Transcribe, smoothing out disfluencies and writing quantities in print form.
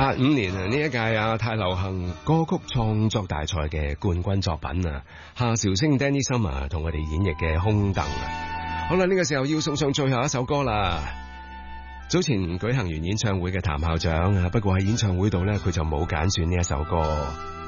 85年啊，呢一屆亞太流行歌曲創作大賽嘅冠軍作品啊，夏韶聲 Danny Summer 同我哋演繹嘅空凳啊。好啦，呢個時候要送上最後一首歌啦。早前舉行完演唱會嘅譚校長啊，不過喺演唱會度呢，佢就冇揀選呢一首歌。